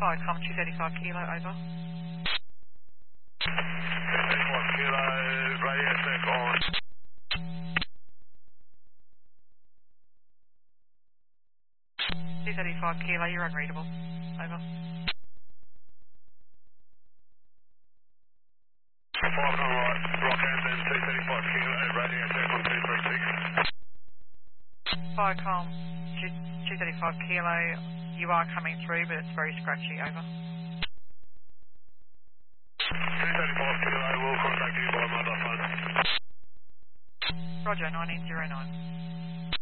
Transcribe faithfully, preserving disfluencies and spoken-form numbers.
Fire com two thirty-five kilo, over. thirty-five kilo, radio check on. two thirty-five kilo, you're unreadable, over. five on right, Rockhampton, two thirty-five kilo, radio check on two three six. Fire com two thirty-five kilo, you are coming through, but it's very scratchy, over. two thirty-five kilo, we'll contact you by mobile phone. Roger, nineteen oh nine.